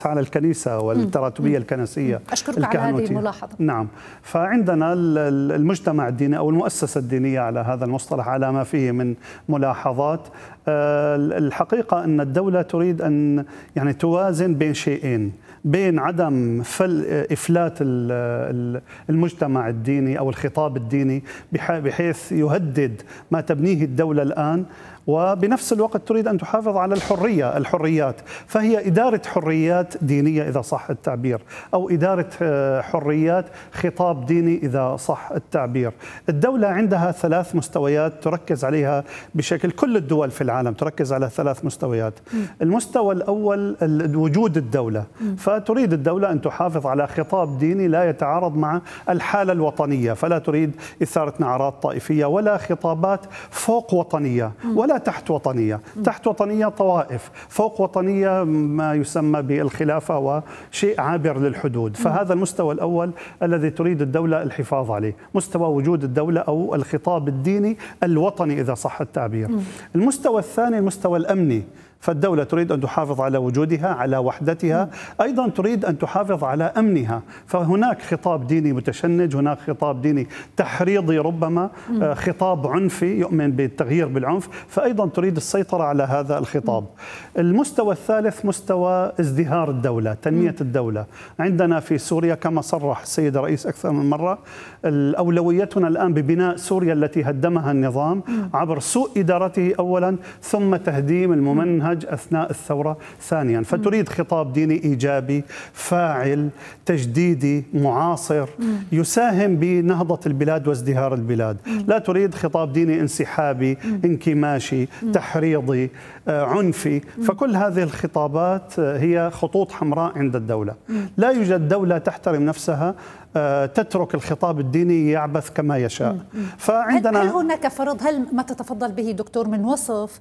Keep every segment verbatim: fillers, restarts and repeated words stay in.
على الكنيسة والتراتبية الكنسية. أشكرك على هذه الملاحظة. نعم، فعندنا المجتمع الديني أو المؤسسة الدينية على هذا المصطلح على ما فيه من ملاحظات. الحقيقة أن الدولة تريد أن يعني توازن بين شيئين، بين عدم فل إفلات المجتمع الديني أو الخطاب الديني بحيث يهدد ما تبنيه الدولة الآن، وبنفس الوقت تريد أن تحافظ على الحرية الحريات. فهي إدارة حريات دينية إذا صح التعبير، أو إدارة حريات خطاب ديني إذا صح التعبير. الدولة عندها ثلاث مستويات تركز عليها بشكل، كل الدول في العالم تركز على ثلاث مستويات. المستوى الأول وجود الدولة، فتريد الدولة أن تحافظ على خطاب ديني لا يتعارض مع الحالة الوطنية، فلا تريد إثارة نعرات طائفية ولا خطابات فوق وطنية ولا تحت وطنية. تحت وطنية طوائف، فوق وطنية ما يسمى بالخلافة وشيء عابر للحدود. فهذا المستوى الأول الذي تريد الدولة الحفاظ عليه، مستوى وجود الدولة أو الخطاب الديني الوطني إذا صح التعبير. المستوى الثاني المستوى الأمني، فالدولة تريد أن تحافظ على وجودها، على وحدتها، أيضا تريد أن تحافظ على أمنها. فهناك خطاب ديني متشنج، هناك خطاب ديني تحريضي، ربما خطاب عنفي يؤمن بالتغيير بالعنف، فأيضا تريد السيطرة على هذا الخطاب. المستوى الثالث مستوى ازدهار الدولة، تنمية الدولة. عندنا في سوريا كما صرح السيد الرئيس أكثر من مرة، أولويتنا الآن ببناء سوريا التي هدمها النظام عبر سوء إدارته أولا، ثم تهديم الممنهج أثناء الثورة ثانيا. فتريد خطاب ديني إيجابي فاعل تجديدي معاصر يساهم بنهضة البلاد وازدهار البلاد. لا تريد خطاب ديني انسحابي انكماشي تحريضي عنفي. فكل هذه الخطابات هي خطوط حمراء عند الدولة. لا يوجد دولة تحترم نفسها تترك الخطاب الديني يعبث كما يشاء. فعندنا هل هناك فرض، هل ما تتفضل به دكتور من وصف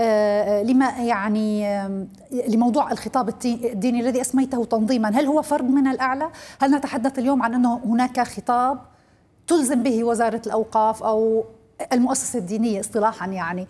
لما يعني لموضوع الخطاب الديني الذي اسميته تنظيما، هل هو فرض من الأعلى؟ هل نتحدث اليوم عن أنه هناك خطاب تلزم به وزارة الأوقاف أو المؤسسة الدينية اصطلاحا، يعني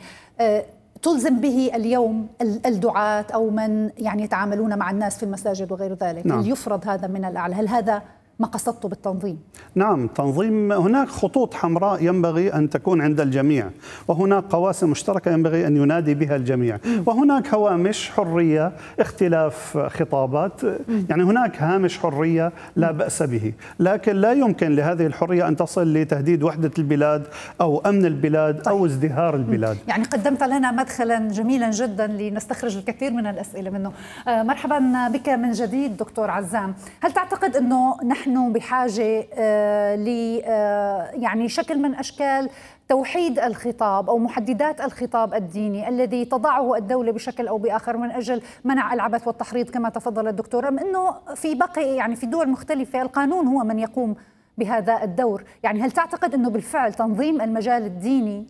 تلزم به اليوم الدعاة أو من يعني يتعاملون مع الناس في المساجد وغير ذلك؟ نعم. هل يفرض هذا من الأعلى؟ هل هذا ما قصدته بالتنظيم؟ نعم، تنظيم. هناك خطوط حمراء ينبغي أن تكون عند الجميع، وهناك قواسم مشتركة ينبغي أن ينادي بها الجميع، وهناك هوامش حرية اختلاف خطابات. يعني هناك هامش حرية لا بأس به، لكن لا يمكن لهذه الحرية أن تصل لتهديد وحدة البلاد أو أمن البلاد أو ازدهار البلاد. يعني قدمت لنا مدخلا جميلا جدا لنستخرج الكثير من الأسئلة منه. مرحبا بك من جديد دكتور عزام. هل تعتقد أنه نحن نحن بحاجة آه ل آه يعني شكل من أشكال توحيد الخطاب أو محددات الخطاب الديني الذي تضعه الدولة بشكل أو بآخر من أجل منع العبث والتحريض كما تفضل الدكتور، أم أنه في باقي يعني في دول مختلفة القانون هو من يقوم بهذا الدور؟ يعني هل تعتقد أنه بالفعل تنظيم المجال الديني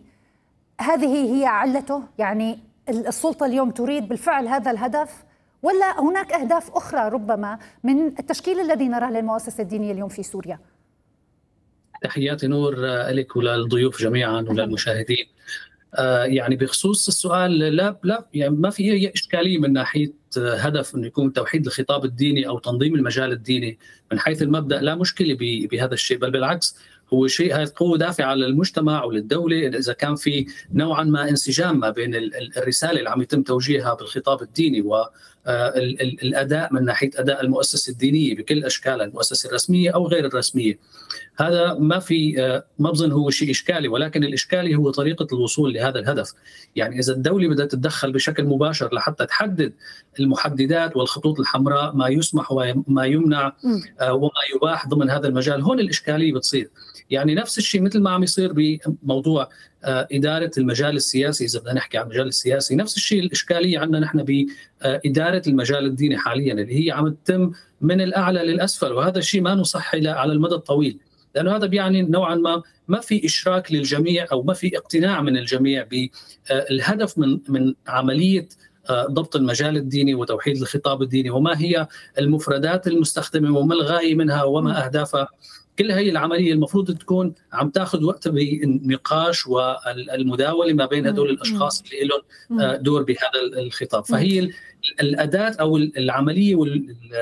هذه هي علته؟ يعني السلطة اليوم تريد بالفعل هذا الهدف، ولا هناك أهداف أخرى ربما من التشكيل الذي نراه للمؤسسة الدينية اليوم في سوريا؟ تحياتي نور لك وللضيوف جميعا وللمشاهدين. آه يعني بخصوص السؤال، لا لا يعني ما في أي إشكالية من ناحية هدف أنه يكون توحيد الخطاب الديني أو تنظيم المجال الديني. من حيث المبدأ لا مشكلة بهذا الشيء، بل بالعكس هو شيء، هذه قوة دافعة للمجتمع وللدولة إذا كان في نوعا ما انسجام ما بين الرسالة اللي عم يتم توجيهها بالخطاب الديني والأداء من ناحية أداء المؤسسة الدينية بكل أشكالها، المؤسسة الرسمية أو غير الرسمية. هذا ما في ما بظن هو شيء إشكالي، ولكن الإشكالي هو طريقة الوصول لهذا الهدف. يعني إذا الدولة بدها تتدخل بشكل مباشر لحتى تحدد المحددات والخطوط الحمراء، ما يسمح وما يمنع وما يباح ضمن هذا المجال، هون الإشكالية بتصير. يعني نفس الشيء مثل ما عم يصير بموضوع إدارة المجال السياسي، إذا بدنا نحكي عن المجال السياسي، نفس الشيء الإشكالية عندنا نحن بإدارة المجال الديني حاليا، اللي هي عم تتم من الأعلى للأسفل، وهذا الشيء ما نصح على المدى الطويل، لأنه هذا بيعني نوعا ما ما في إشراك للجميع أو ما في اقتناع من الجميع بالهدف من من عملية ضبط المجال الديني وتوحيد الخطاب الديني، وما هي المفردات المستخدمة وما الغاية منها وما أهدافها. كل هي العملية المفروض تكون عم تاخذ وقت بالنقاش والمداولة ما بين هدول الأشخاص اللي لهم دور بهذا الخطاب. فهي الاداه او العمليه